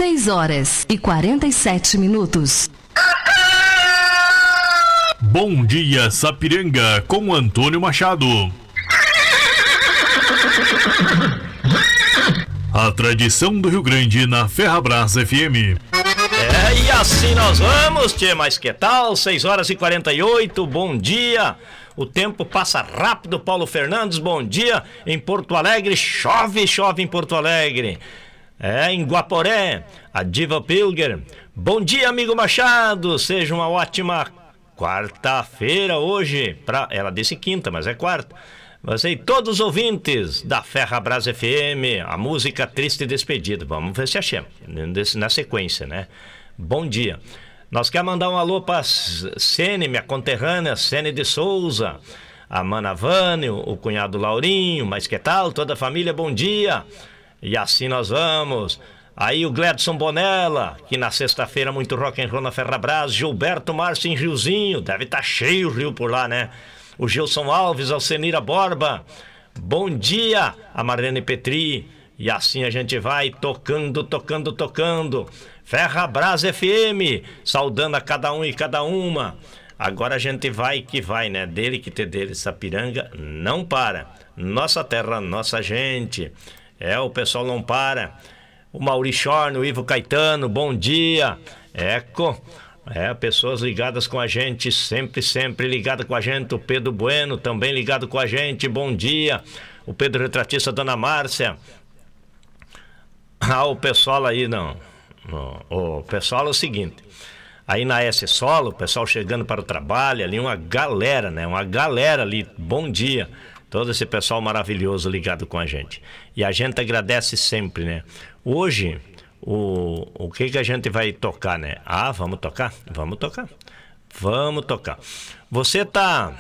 6h47. Bom dia, Sapiranga, com Antônio Machado. A tradição do Rio Grande na Ferrabras FM. E assim nós vamos, tchê, mas que tal? 6h48, bom dia. O tempo passa rápido, Paulo Fernandes, bom dia. Em Porto Alegre, chove em Porto Alegre. Em Guaporé, a Diva Pilger. Bom dia, amigo Machado, seja uma ótima quarta-feira hoje. Ela disse quinta, mas é quarta. Você e todos os ouvintes da Ferrabras FM, a música Triste Despedida. Vamos ver se achamos, na sequência, né? Bom dia. Nós queremos mandar um alô para Sene, minha conterrânea, Sene de Souza, a Mana Vânio, o cunhado Laurinho, mas que tal? Toda a família, bom dia. E assim nós vamos. Aí o Gledson Bonella, que na sexta-feira muito rock and roll na Ferrabras. Gilberto Márcio em Riozinho, deve estar cheio o rio por lá, né? O Gilson Alves, Alcenira Borba, bom dia, a Marlene Petri. E assim a gente vai tocando. Ferrabras FM, saudando a cada um e cada uma. Agora a gente vai que vai, né? Dele que ter dele, Sapiranga não para. Nossa terra, nossa gente. O pessoal não para. O Mauri Chorno, o Ivo Caetano, bom dia. Pessoas ligadas com a gente, sempre ligado com a gente. O Pedro Bueno também ligado com a gente, bom dia. O Pedro Retratista, Dona Márcia. O pessoal aí, não. O pessoal é o seguinte. Aí na S Solo, o pessoal chegando para o trabalho, ali uma galera, né? Uma galera ali, bom dia. Todo esse pessoal maravilhoso ligado com a gente. E a gente agradece sempre, né? Hoje... O que a gente vai tocar, né? Vamos tocar? Vamos tocar. Você tá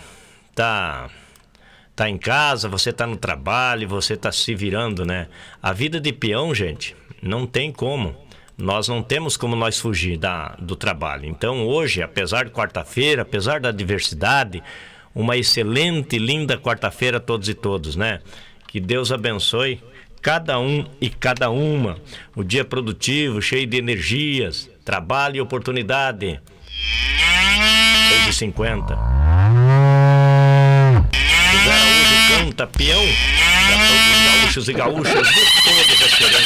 em casa, você tá no trabalho, você tá se virando, né? A vida de peão, gente, não tem como. Nós não temos como nós fugir do trabalho. Então hoje, apesar de quarta-feira, apesar da diversidade, uma excelente, linda quarta-feira a todos e todos, né? Que Deus abençoe cada um e cada uma. O dia produtivo, cheio de energias, trabalho e oportunidade. 6h50. O Zé Araújo canta peão para todos os gaúchos e gaúchas de todas as esperanças.